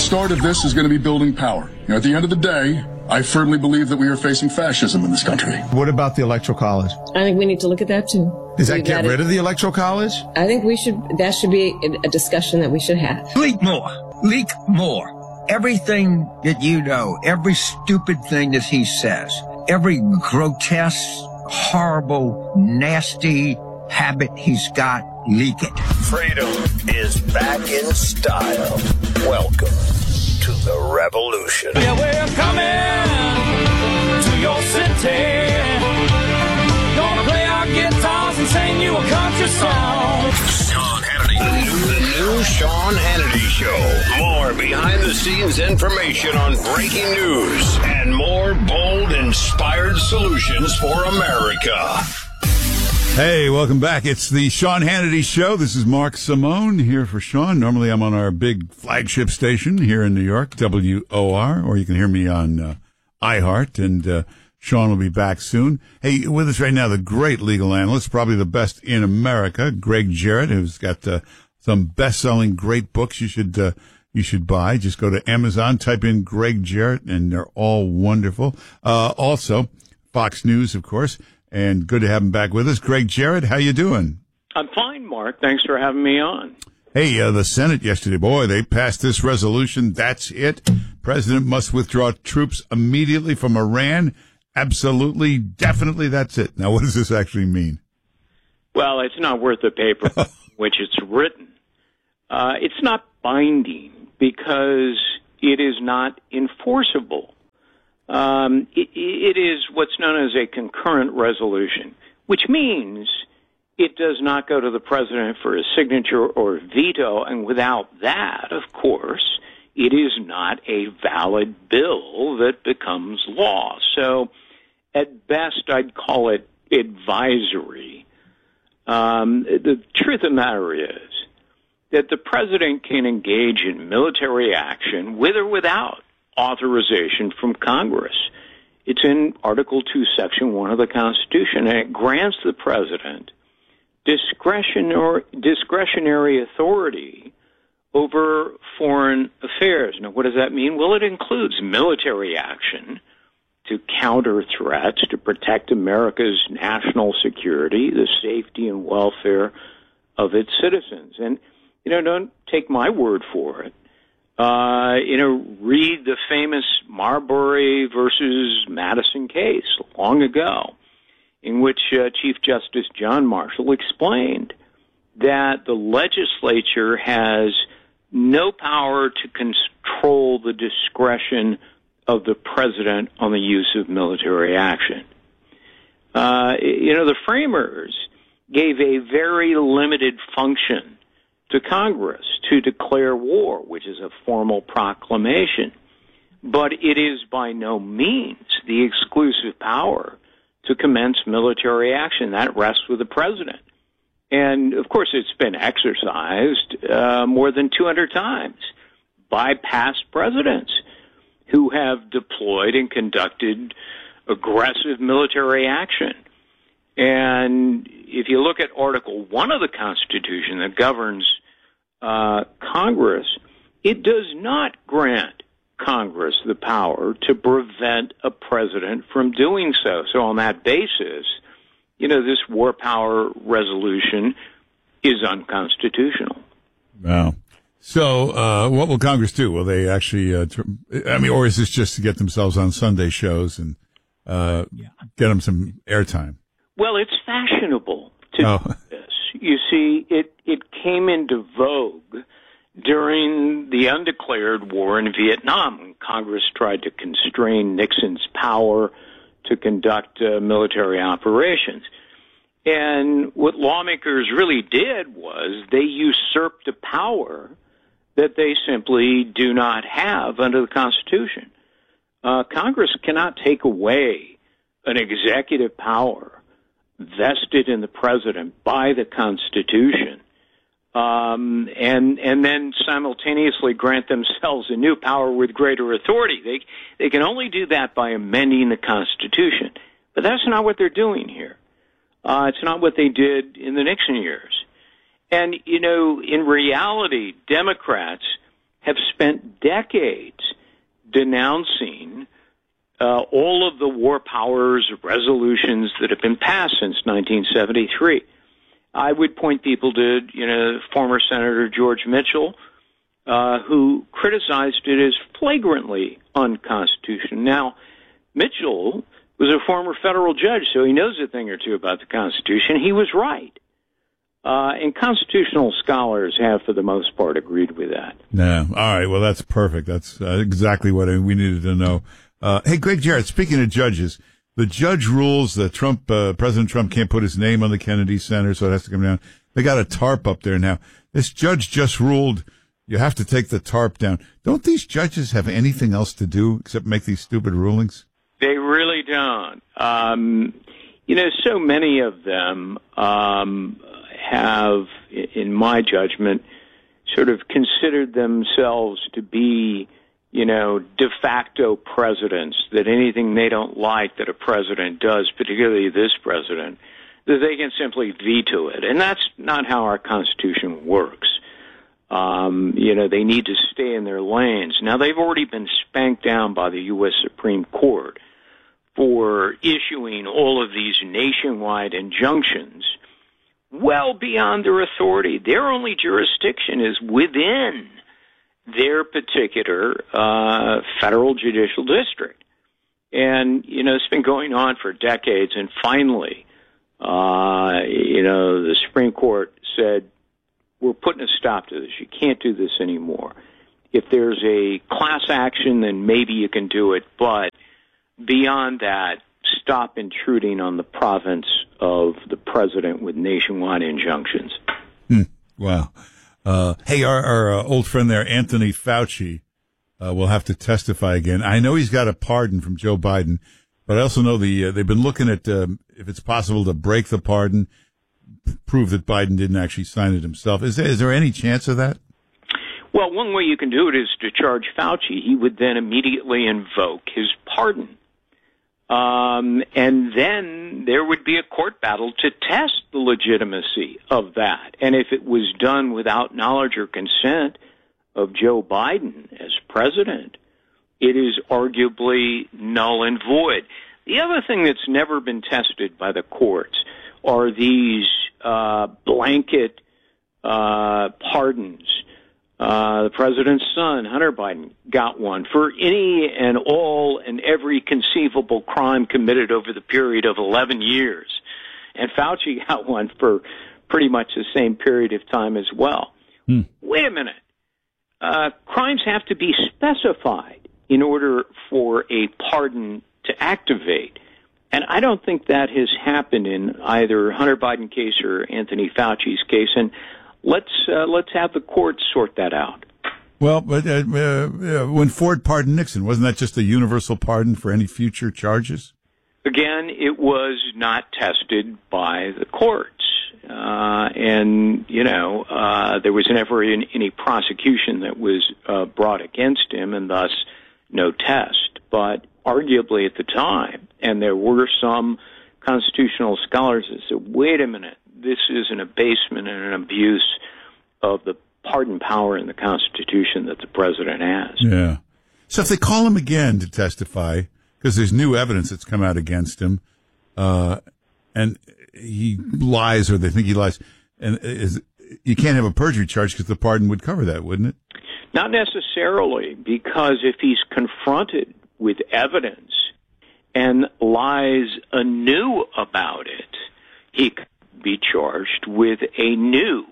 start of this is going to be building power. At the end of the day, I firmly believe that we are facing fascism in this country. What about the Electoral College? I think we need to look at that too. Does that get rid of the Electoral College? I think that should be a discussion that we should have. Leak more. Everything that you know, every stupid thing that he says, every grotesque, horrible, nasty habit he's got, leak it. Freedom is back in style. Welcome to the revolution. Yeah, we're coming to your city. Gonna play our guitars and sing you a country song. Sean Hannity. The new Sean Hannity Show. More behind-the-scenes information on breaking news and more bold, inspired solutions for America. Hey, welcome back. It's the Sean Hannity Show. This is Mark Simone here for Sean. Normally I'm on our big flagship station here in New York, WOR, or you can hear me on iHeart, and Sean will be back soon. Hey, with us right now, the great legal analyst, probably the best in America, Greg Jarrett, who's got some best-selling great books you should buy. Just go to Amazon, type in Greg Jarrett, and they're all wonderful. Also, Fox News, of course. And good to have him back with us. Greg Jarrett, how you doing? I'm fine, Mark. Thanks for having me on. Hey, the Senate yesterday, boy, they passed this resolution. That's it. President must withdraw troops immediately from Iran. Absolutely, definitely, that's it. Now, what does this actually mean? Well, it's not worth the paper which it's written. It's not binding because it is not enforceable. It is what's known as a concurrent resolution, which means it does not go to the president for a signature or veto, and without that, of course, it is not a valid bill that becomes law. So, at best, I'd call it advisory. The truth of the matter is that the president can engage in military action with or without authorization from Congress. It's in Article 2, Section 1 of the Constitution, and it grants the president discretionary authority over foreign affairs. Now, what does that mean? Well, it includes military action to counter threats, to protect America's national security, the safety and welfare of its citizens. And, don't take my word for it. Read the famous Marbury versus Madison case long ago, in which Chief Justice John Marshall explained that the legislature has no power to control the discretion of the president on the use of military action. The framers gave a very limited function to Congress to declare war, which is a formal proclamation. But it is by no means the exclusive power to commence military action. That rests with the president. And, of course, it's been exercised more than 200 times by past presidents who have deployed and conducted aggressive military action. And if you look at Article 1 of the Constitution that governs Congress, it does not grant Congress the power to prevent a president from doing so. So on that basis, this war power resolution is unconstitutional. Wow. So what will Congress do? Will they actually, or is this just to get themselves on Sunday shows and get them some airtime? Well, it's fashionable to do this. You see, it came into vogue during the undeclared war in Vietnam, when Congress tried to constrain Nixon's power to conduct military operations. And what lawmakers really did was they usurped a power that they simply do not have under the Constitution. Congress cannot take away an executive power vested in the president by the Constitution, and then simultaneously grant themselves a new power with greater authority. They can only do that by amending the Constitution. But that's not what they're doing here. It's not what they did in the Nixon years. And, in reality, Democrats have spent decades denouncing all of the war powers resolutions that have been passed since 1973. I would point people to, former Senator George Mitchell, who criticized it as flagrantly unconstitutional. Now, Mitchell was a former federal judge, so he knows a thing or two about the Constitution. He was right. And constitutional scholars have, for the most part, agreed with that. Yeah. All right. Well, that's perfect. That's exactly what we needed to know. Hey, Greg Jarrett, speaking of judges, the judge rules that President Trump can't put his name on the Kennedy Center, so it has to come down. They got a tarp up there now. This judge just ruled you have to take the tarp down. Don't these judges have anything else to do except make these stupid rulings? They really don't. So many of them have, in my judgment, sort of considered themselves to be, de facto presidents, that anything they don't like that a president does, particularly this president, that they can simply veto it. And that's not how our Constitution works. They need to stay in their lanes. Now, they've already been spanked down by the U.S. Supreme Court for issuing all of these nationwide injunctions well beyond their authority. Their only jurisdiction is within their particular federal judicial district. And, it's been going on for decades, and finally, the Supreme Court said, we're putting a stop to this. You can't do this anymore. If there's a class action, then maybe you can do it, but beyond that, stop intruding on the province of the president with nationwide injunctions. Wow. Hey, our old friend there, Anthony Fauci, will have to testify again. I know he's got a pardon from Joe Biden, but I also know they've been looking at if it's possible to break the pardon, prove that Biden didn't actually sign it himself. Is there any chance of that? Well, one way you can do it is to charge Fauci. He would then immediately invoke his pardon. And then there would be a court battle to test the legitimacy of that. And if it was done without knowledge or consent of Joe Biden as president, it is arguably null and void. The other thing that's never been tested by the courts are these blanket pardons. The president's son, Hunter Biden, got one for any and all and every conceivable crime committed over the period of 11 years. And Fauci got one for pretty much the same period of time as well. Wait a minute. Crimes have to be specified in order for a pardon to activate. And I don't think that has happened in either Hunter Biden case or Anthony Fauci's case. And let's have the courts sort that out. Well, but when Ford pardoned Nixon, wasn't that just a universal pardon for any future charges? Again, it was not tested by the courts. There was never any prosecution that was brought against him, and thus no test. But arguably at the time, and there were some constitutional scholars that said, wait a minute, this is an abasement and an abuse of the pardon power in the Constitution that the president has. Yeah. So if they call him again to testify, because there's new evidence that's come out against him, and he lies or they think he lies, and you can't have a perjury charge because the pardon would cover that, wouldn't it? Not necessarily, because if he's confronted with evidence and lies anew about it, he could be charged with a new,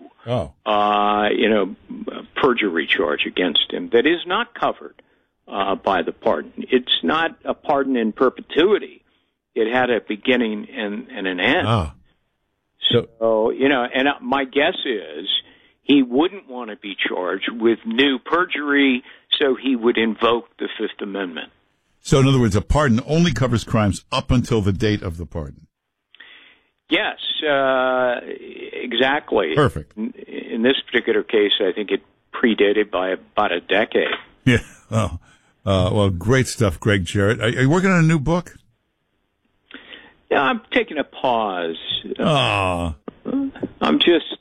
perjury charge against him that is not covered by the pardon. It's not a pardon in perpetuity. It had a beginning and an end. So, and my guess is he wouldn't want to be charged with new perjury, so he would invoke the Fifth Amendment. So, in other words, a pardon only covers crimes up until the date of the pardon. Yes, exactly. Perfect. In this particular case, I think it predated by about a decade. Yeah. Well, great stuff, Greg Jarrett. Are you working on a new book? Yeah, I'm taking a pause. I'm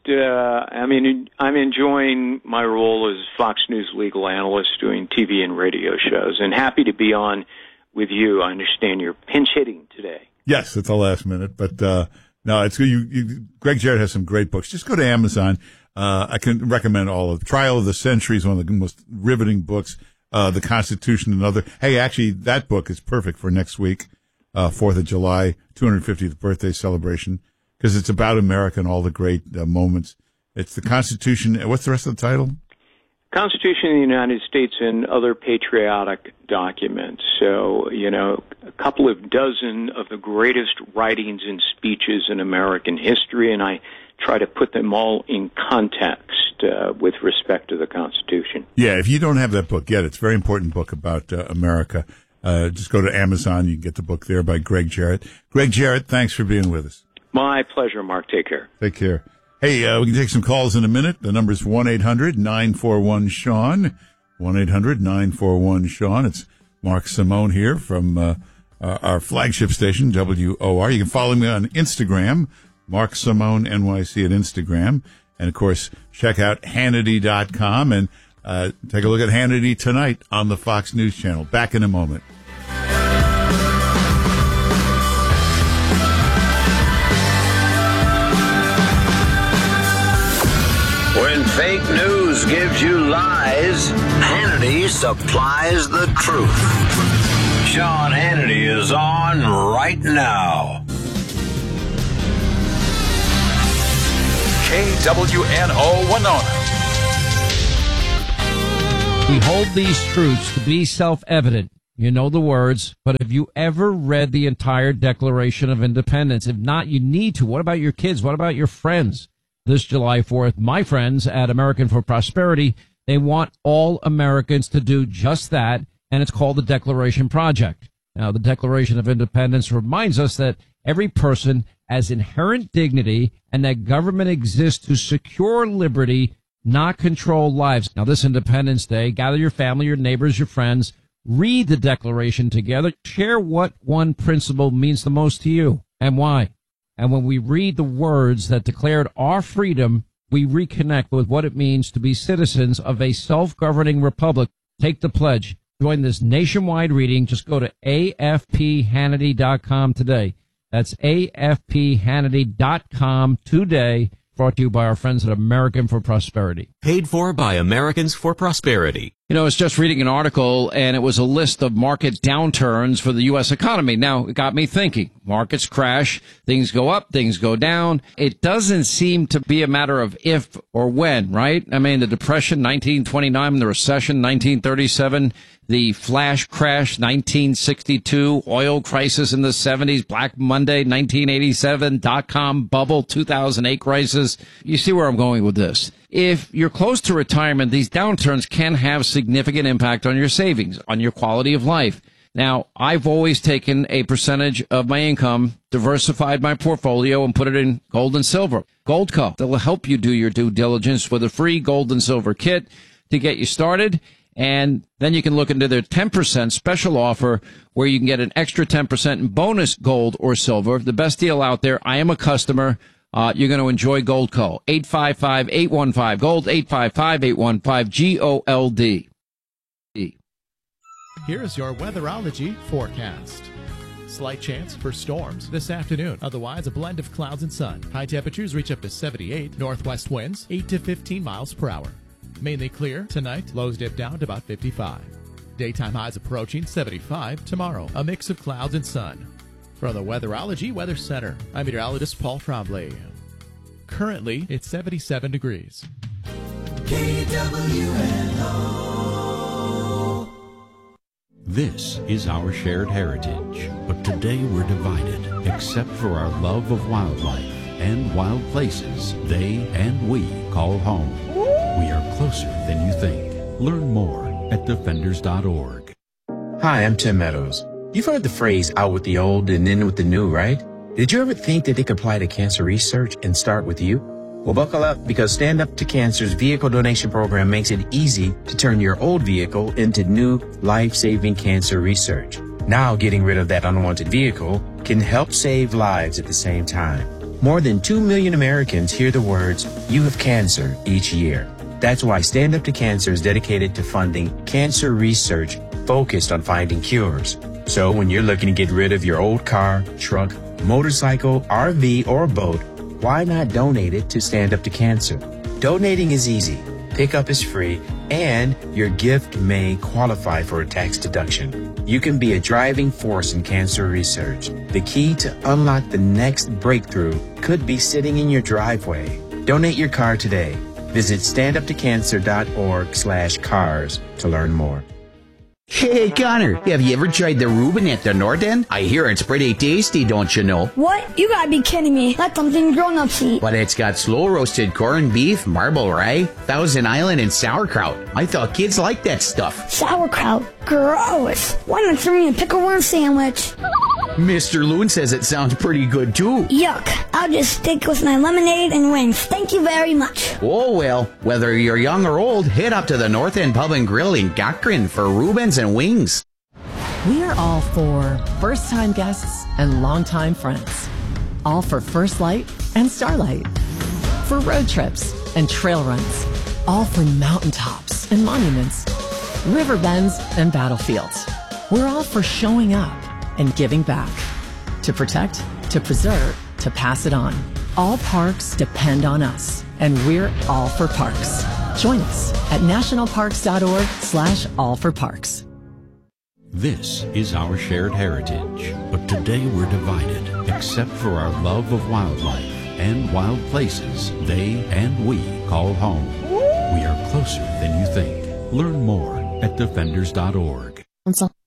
enjoying my role as Fox News legal analyst doing TV and radio shows, and happy to be on with you. I understand you're pinch hitting today. Yes, it's the last minute, but no, it's Greg Jarrett has some great books. Just go to Amazon. I can recommend all of Trial of the Century is one of the most riveting books. The Constitution, another. Hey, actually, that book is perfect for next week, 4th of July, 250th birthday celebration, because it's about America and all the great moments. It's the Constitution. What's the rest of the title? Constitution of the United States and Other Patriotic Documents. So, a couple of dozen of the greatest writings and speeches in American history, and I try to put them all in context with respect to the Constitution. Yeah, if you don't have that book yet, it's a very important book about America. Just go to Amazon. You can get the book there by Greg Jarrett. Greg Jarrett, thanks for being with us. My pleasure, Mark. Take care. Take care. Hey, we can take some calls in a minute. The number is 1-800-941-SEAN, 1-800-941-SEAN. It's Mark Simone here from our flagship station, WOR. You can follow me on Instagram, Mark Simone NYC at Instagram. And, of course, check out Hannity.com and take a look at Hannity tonight on the Fox News Channel. Back in a moment. When fake news gives you lies, Hannity supplies the truth. Sean Hannity is on right now. KWNO Winona. We hold these truths to be self-evident. You know the words, but have you ever read the entire Declaration of Independence? If not, you need to. What about your kids? What about your friends? This July 4th, my friends at American for Prosperity, they want all Americans to do just that, and it's called the Declaration Project. Now, the Declaration of Independence reminds us that every person has inherent dignity and that government exists to secure liberty, not control lives. Now, this Independence Day, gather your family, your neighbors, your friends, read the Declaration together, share what one principle means the most to you and why. And when we read the words that declared our freedom, we reconnect with what it means to be citizens of a self-governing republic. Take the pledge. Join this nationwide reading. Just go to AFPHannity.com today. That's AFPHannity.com today. Brought to you by our friends at American for Prosperity. Paid for by Americans for Prosperity. You know, I was just reading an article, and it was a list of market downturns for the U.S. economy. Now, it got me thinking. Markets crash, things go up, things go down. It doesn't seem to be a matter of if or when, right? I mean, the Depression, 1929, the recession, 1937, the flash crash, 1962, oil crisis in the 70s, Black Monday, 1987, dot-com bubble, 2008 crisis. You see where I'm going with this. If you're close to retirement, these downturns can have significant impact on your savings, on your quality of life. Now, I've always taken a percentage of my income, diversified my portfolio, and put it in gold and silver. Goldco, that will help you do your due diligence with a free gold and silver kit to get you started. And then you can look into their 10% special offer where you can get an extra 10% in bonus gold or silver. The best deal out there. I am a customer. You're going to enjoy Goldco. 855-815-GOLD, 855-815-GOLD. Here's your weatherology forecast. Slight chance for storms this afternoon. Otherwise, a blend of clouds and sun. High temperatures reach up to 78. Northwest winds 8 to 15 miles per hour. Mainly clear tonight. Lows dip down to about 55. Daytime highs approaching 75 tomorrow. A mix of clouds and sun. From the Weatherology Weather Center, I'm meteorologist Paul Trombley. Currently, it's 77 degrees. KWNO. This is our shared heritage, but today we're divided, except for our love of wildlife and wild places they and we call home. We are closer than you think. Learn more at defenders.org. Hi, I'm Tim Meadows. You've heard the phrase out with the old and in with the new, right? Did you ever think that they could apply to cancer research and start with you? Well, buckle up, because Stand Up to Cancer's vehicle donation program makes it easy to turn your old vehicle into new life-saving cancer research. Now, getting rid of that unwanted vehicle can help save lives at the same time. More than 2 million Americans hear the words, "You have cancer," each year. That's why Stand Up to Cancer is dedicated to funding cancer research focused on finding cures. So when you're looking to get rid of your old car, truck, motorcycle, RV, or boat, why not donate it to Stand Up to Cancer? Donating is easy, pickup is free, and your gift may qualify for a tax deduction. You can be a driving force in cancer research. The key to unlock the next breakthrough could be sitting in your driveway. Donate your car today. Visit standuptocancer.org/cars to learn more. Hey, Connor, have you ever tried the Reuben at the North End? I hear it's pretty tasty, don't you know? What? You gotta be kidding me. That's something grown-ups eat. But it's got slow-roasted corned beef, marble rye, Thousand Island, and sauerkraut. I thought kids liked that stuff. Sauerkraut? Gross. Why not serve me a pickle worm sandwich? Mr. Loon says it sounds pretty good, too. Yuck. I'll just stick with my lemonade and wings. Thank you very much. Oh, well, whether you're young or old, head up to the North End Pub and Grill in Cochran for Reubens and wings. We are all for first-time guests and longtime friends. All for First Light and Starlight. For road trips and trail runs. All for mountaintops and monuments. River bends and battlefields. We're all for showing up and giving back. To protect, to preserve, to pass it on. All parks depend on us, and we're all for parks. Join us at nationalparks.org/allforparks. This is our shared heritage, but today we're divided, except for our love of wildlife and wild places they and we call home. We are closer than you think. Learn more at defenders.org.